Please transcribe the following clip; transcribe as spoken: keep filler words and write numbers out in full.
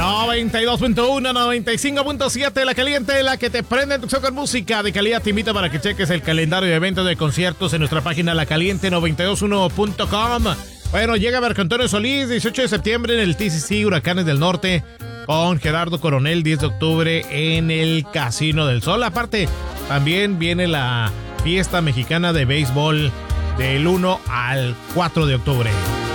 noventa y dos punto uno, noventa y cinco punto siete, La Caliente, la que te prende tu con música de calidad. Te invito para que cheques el calendario de eventos de conciertos en nuestra página la caliente noventa y dos punto uno punto com. Bueno, llega Marco Antonio Solís, dieciocho de septiembre en el T C C Huracanes del Norte, con Gerardo Coronel, diez de octubre en el Casino del Sol. Aparte, también viene la fiesta mexicana de béisbol del uno al cuatro de octubre.